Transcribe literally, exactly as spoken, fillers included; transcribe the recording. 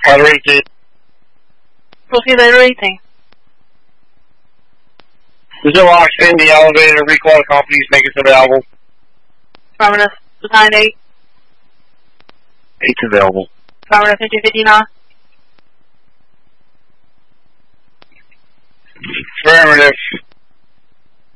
Tyler eighteen. We'll see you later, eighteen. Brazil Oxford, the elevator, recall the call, please make it available. Affirmative. nine eight. Eight's available. Affirmative. fifty fifty-nine. Affirmative.